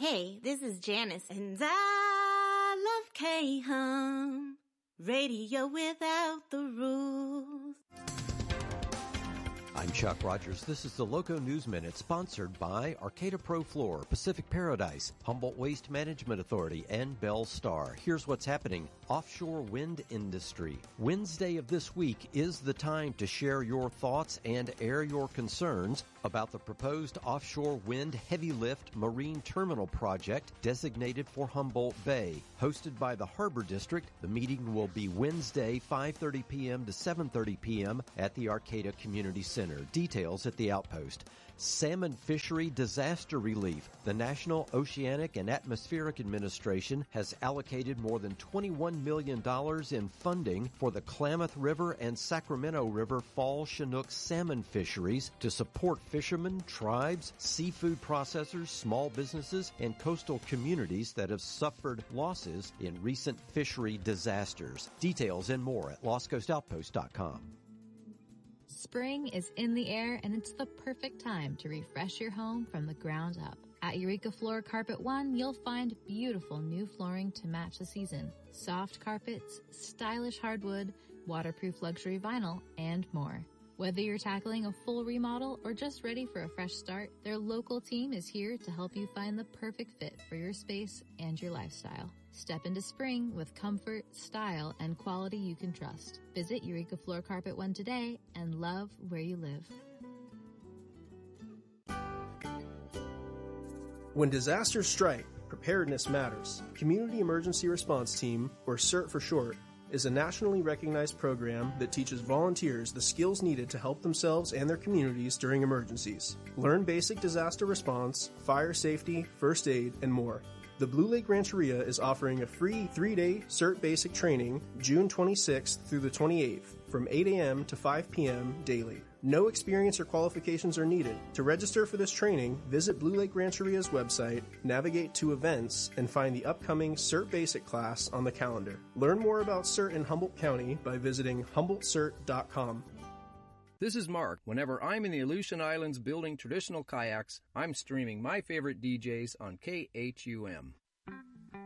Hey, this is Janice, and I love K-Hum, radio without the rules. I'm Chuck Rogers. This is the Loco News Minute, sponsored by Arcata Pro Floor, Pacific Paradise, Humboldt Waste Management Authority, and Bell Star. Here's what's happening. Offshore wind industry. Wednesday of this week is the time to share your thoughts and air your concerns about the proposed offshore wind heavy lift marine terminal project designated for Humboldt Bay. Hosted by the Harbor District, the meeting will be Wednesday, 5:30 p.m. to 7:30 p.m. at the Arcata Community Center. Details at the Outpost. Salmon fishery disaster relief. The National Oceanic and Atmospheric Administration has allocated more than $21 million in funding for the Klamath River and Sacramento River fall Chinook salmon fisheries to support fishermen, tribes, seafood processors, small businesses, and coastal communities that have suffered losses in recent fishery disasters. Details and more at lostcoastoutpost.com. Spring is in the air, and it's the perfect time to refresh your home from the ground up. At Eureka Floor Carpet One, you'll find beautiful new flooring to match the season, soft carpets, stylish hardwood, waterproof luxury vinyl, and more. Whether you're tackling a full remodel or just ready for a fresh start, their local team is here to help you find the perfect fit for your space and your lifestyle. Step into spring with comfort, style, and quality you can trust. Visit Eureka Floor Carpet One today and love where you live. When disasters strike, preparedness matters. Community Emergency Response Team, or CERT for short, is a nationally recognized program that teaches volunteers the skills needed to help themselves and their communities during emergencies. Learn basic disaster response, fire safety, first aid, and more. The Blue Lake Rancheria is offering a free 3-day CERT basic training June 26th through the 28th from 8 a.m. to 5 p.m. daily. No experience or qualifications are needed. To register for this training, visit Blue Lake Rancheria's website, navigate to events, and find the upcoming CERT Basic class on the calendar. Learn more about CERT in Humboldt County by visiting HumboldtCERT.com. This is Mark. Whenever I'm in the Aleutian Islands building traditional kayaks, I'm streaming my favorite DJs on KHUM.